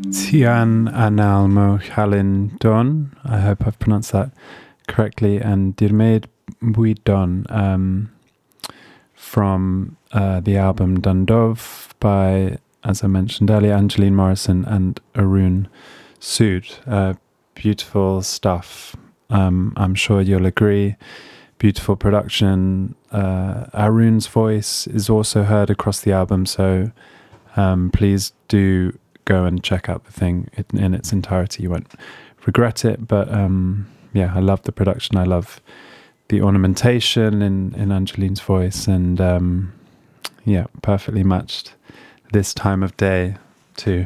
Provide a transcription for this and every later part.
Tian Analmo Halin Don, I hope I've pronounced that correctly, and Dirmed Buidon from the album Dundov by, as I mentioned earlier, Angeline Morrison and Arun Sood. Beautiful stuff. I'm sure you'll agree. Beautiful production. Arun's voice is also heard across the album, so please do go and check out the thing in its entirety. You won't regret it. But yeah, I love the production. I love the ornamentation in Angeline's voice, and yeah, perfectly matched this time of day too.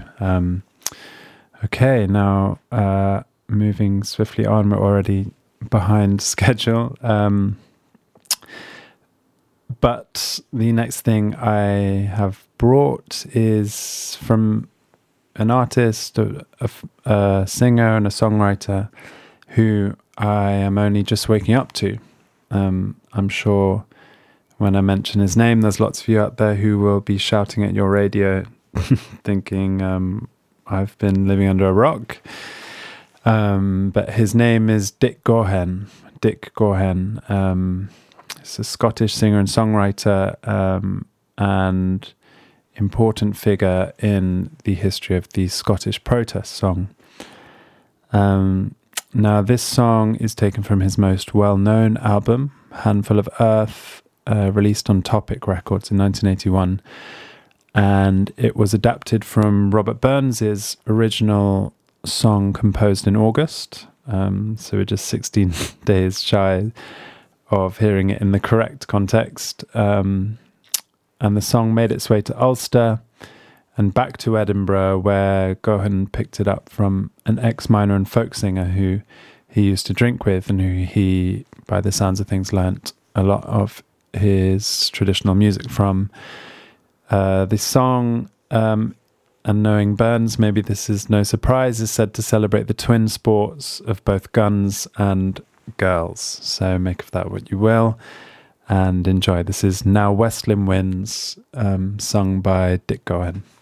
Okay, now moving swiftly on. We're already behind schedule. But the next thing I have brought is from an artist, a singer and a songwriter who I am only just waking up to. I'm sure when I mention his name, there's lots of you out there who will be shouting at your radio thinking I've been living under a rock. But his name is Dick Gaughan. Dick Gaughan. He's a Scottish singer and songwriter, and important figure in the history of the Scottish protest song. Now, this song is taken from his most well-known album, Handful of Earth, released on Topic Records in 1981. And it was adapted from Robert Burns's original song composed in August. So we're just 16 days shy of hearing it in the correct context. And the song made its way to Ulster and back to Edinburgh, where Gaughan picked it up from an ex-miner and folk singer who he used to drink with, and who he, by the sounds of things, learnt a lot of his traditional music from. The song, and knowing Burns, maybe this is no surprise, is said to celebrate the twin sports of both guns and girls. So make of that what you will, and enjoy. This is Now West Lynne Winds, sung by Dick Gaughan.